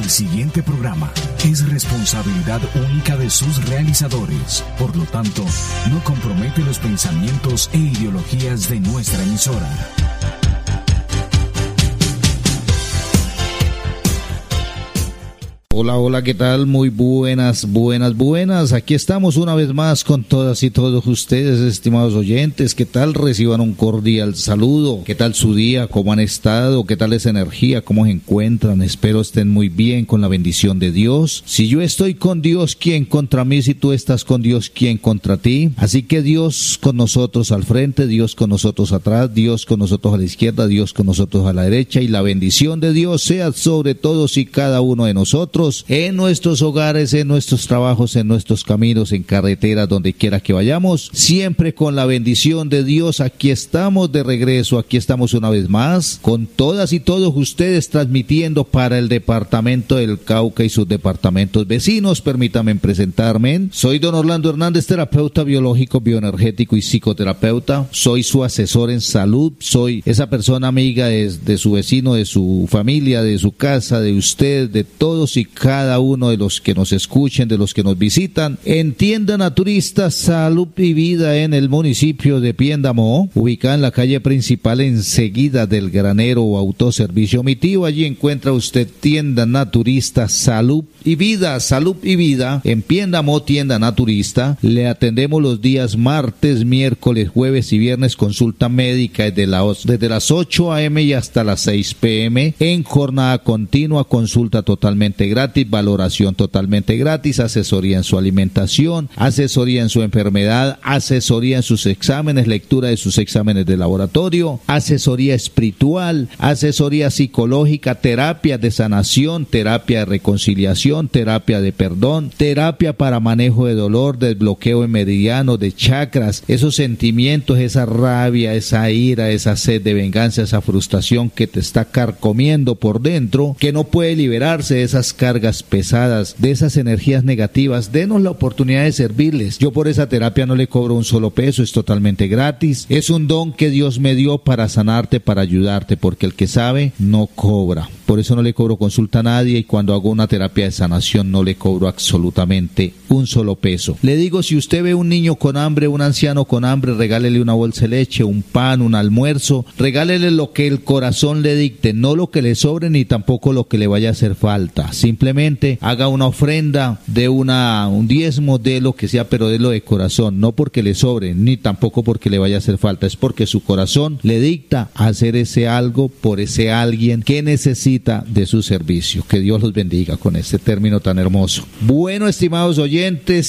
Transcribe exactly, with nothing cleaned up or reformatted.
El siguiente programa es responsabilidad única de sus realizadores. Por lo tanto, no compromete los pensamientos e ideologías de nuestra emisora. Hola, hola, ¿qué tal? Muy buenas, buenas, buenas. Aquí estamos una vez más con todas y todos ustedes, estimados oyentes. ¿Qué tal? Reciban un cordial saludo. ¿Qué tal su día? ¿Cómo han estado? ¿Qué tal esa energía? ¿Cómo se encuentran? Espero estén muy bien con la bendición de Dios. Si yo estoy con Dios, ¿quién contra mí? Si tú estás con Dios, ¿quién contra ti? Así que Dios con nosotros al frente, Dios con nosotros atrás, Dios con nosotros a la izquierda, Dios con nosotros a la derecha, y la bendición de Dios sea sobre todos y cada uno de nosotros, en nuestros hogares, en nuestros trabajos, en nuestros caminos, en carreteras, donde quiera que vayamos, siempre con la bendición de Dios. Aquí estamos de regreso, aquí estamos una vez más, con todas y todos ustedes, transmitiendo para el departamento del Cauca y sus departamentos vecinos. Permítanme presentarme. Soy don Orlando Hernández, terapeuta biológico, bioenergético y psicoterapeuta. Soy su asesor en salud, soy esa persona amiga de, de su vecino, de su familia, de su casa, de usted, de todos y cada uno de los que nos escuchen, de los que nos visitan. En Tienda Naturista Salud y Vida en el municipio de Piendamó, ubicada en la calle principal enseguida del Granero o Autoservicio Mi Tío. Allí encuentra usted Tienda Naturista Salud y Vida, Salud y Vida en Piendamó, Tienda Naturista. Le atendemos los días martes, miércoles, jueves y viernes, consulta médica desde, la, desde las ocho a eme y hasta las seis pe eme en jornada continua, consulta totalmente gratis. Gratis, valoración totalmente gratis, asesoría en su alimentación, asesoría en su enfermedad, asesoría en sus exámenes, lectura de sus exámenes de laboratorio, asesoría espiritual, asesoría psicológica, terapia de sanación, terapia de reconciliación, terapia de perdón, terapia para manejo de dolor, desbloqueo en meridiano, de chakras, esos sentimientos, esa rabia, esa ira, esa sed de venganza, esa frustración que te está carcomiendo por dentro, que no puede liberarse de esas cargas pesadas, de esas energías negativas. Denos la oportunidad de servirles. Yo por esa terapia no le cobro un solo peso, es totalmente gratis. Es un don que Dios me dio para sanarte, para ayudarte, porque el que sabe no cobra. Por eso no le cobro consulta a nadie, y cuando hago una terapia de sanación no le cobro absolutamente un solo peso. Le digo, si usted ve un niño con hambre, un anciano con hambre, regálele una bolsa de leche, un pan, un almuerzo, regálele lo que el corazón le dicte, no lo que le sobre ni tampoco lo que le vaya a hacer falta. Simplemente haga una ofrenda de una, un diezmo de lo que sea, pero de lo de corazón, no porque le sobre ni tampoco porque le vaya a hacer falta, es porque su corazón le dicta hacer ese algo por ese alguien que necesita de su servicio. Que Dios los bendiga con este término tan hermoso. Bueno, estimados oyentes,